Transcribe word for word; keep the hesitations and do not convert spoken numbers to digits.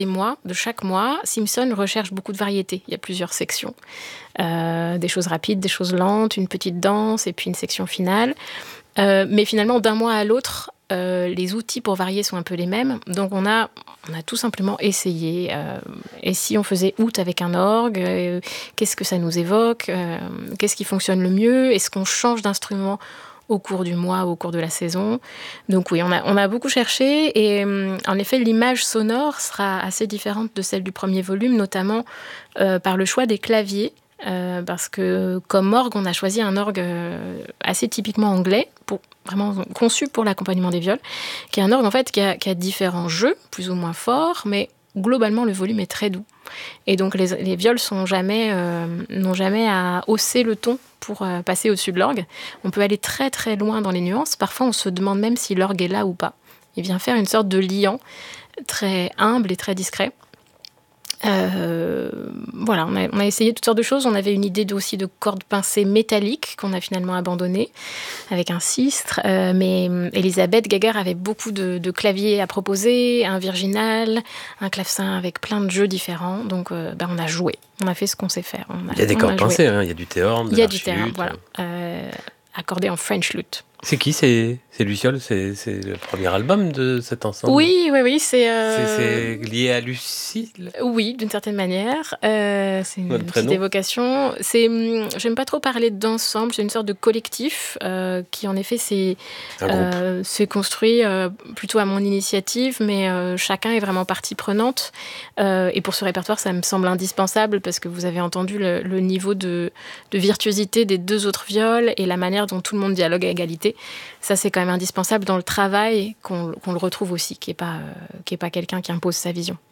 mois, de chaque mois, Simpson recherche beaucoup de variétés. Il y a plusieurs sections. Euh, des choses rapides, des choses lentes, une petite danse et puis une section finale. Euh, mais finalement, d'un mois à l'autre, euh, les outils pour varier sont un peu les mêmes. Donc on a, on a tout simplement essayé. Euh, et si on faisait out avec un orgue, euh, qu'est-ce que ça nous évoque, euh, qu'est-ce qui fonctionne le mieux? Est-ce qu'on change d'instrument au cours du mois, au cours de la saison? Donc oui, on a, on a beaucoup cherché. Et euh, en effet, l'image sonore sera assez différente de celle du premier volume, notamment euh, par le choix des claviers. Euh, parce que comme orgue, on a choisi un orgue euh, assez typiquement anglais, pour, vraiment conçu pour l'accompagnement des viols, qui est un orgue en fait qui a, qui a différents jeux, plus ou moins forts, mais globalement le volume est très doux. Et donc les, les viols sont jamais, euh, n'ont jamais à hausser le ton pour euh, passer au-dessus de l'orgue. On peut aller très très loin dans les nuances. Parfois on se demande même si l'orgue est là ou pas. Il vient faire une sorte de liant très humble et très discret. Euh, voilà, on a, on a essayé toutes sortes de choses. On avait une idée aussi de cordes pincées métalliques qu'on a finalement abandonnées avec un sistre. Euh, mais Elisabeth Geiger avait beaucoup de, de claviers à proposer, un virginal, un clavecin avec plein de jeux différents. Donc, euh, ben, on a joué. On a fait ce qu'on sait faire. On a, il y a des cordes pincées, hein, il y a du théorbe, de il y a du l'archilute. théorbe, voilà. Euh, accordé en French lute. C'est qui c'est, c'est Luciole, c'est, c'est le premier album de cet ensemble? Oui, oui, oui, c'est... Euh... C'est, c'est lié à Lucille? Oui, d'une certaine manière. Euh, c'est une Votre petite prénom. évocation. C'est, j'aime pas trop parler d'ensemble, c'est une sorte de collectif euh, qui, en effet, s'est, euh, s'est construit euh, plutôt à mon initiative, mais euh, chacun est vraiment partie prenante. Euh, et pour ce répertoire, ça me semble indispensable parce que vous avez entendu le, le niveau de, de virtuosité des deux autres viols et la manière dont tout le monde dialogue à égalité. Ça, c'est quand même indispensable dans le travail qu'on, qu'on le retrouve aussi, qui n'est pas, euh, qui est pas quelqu'un qui impose sa vision.